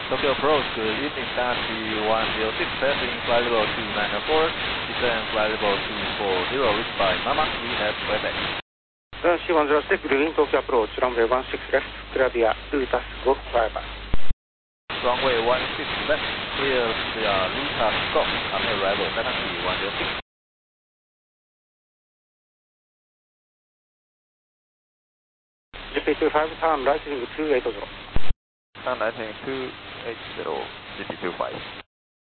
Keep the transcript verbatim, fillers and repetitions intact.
Tokyo approach, good evening, taxi one zero six, passing flight level two nine four, descend flight level two four zero, reached by Mama, we have Quebec. C one zero six, green Tokyo approach, runway one six left, clear via Lutas, go, bye bye. Runway one six left, clear via Lutas, go, on arrival, taxi one zero six. G P two five, turn right heading two eight zero. Turn right heading two eight zero, G P two five.